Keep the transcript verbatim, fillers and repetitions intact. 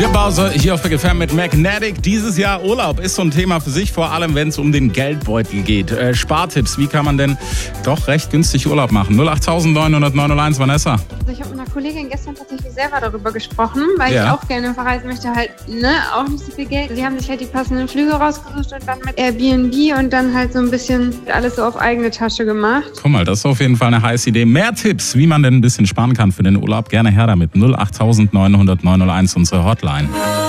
Jim Bowser hier auf Big F M mit Magnetic. Dieses Jahr Urlaub ist so ein Thema für sich, vor allem wenn es um den Geldbeutel geht. Äh, Spartipps, wie kann man denn doch recht günstig Urlaub machen? null acht neun null neun null eins, Vanessa. Also ich habe mit einer Kollegin gestern tatsächlich selber darüber gesprochen, weil Ja. ich auch gerne verreisen möchte, halt ne, auch nicht so viel Geld. Sie haben sich halt die passenden Flüge rausgesucht und dann mit Airbnb und dann halt so ein bisschen alles so auf eigene Tasche gemacht. Guck mal, das ist auf jeden Fall eine heiße Idee. Mehr Tipps, wie man denn ein bisschen sparen kann für den Urlaub, gerne her damit. null acht neun null neun null eins, unsere Hotline.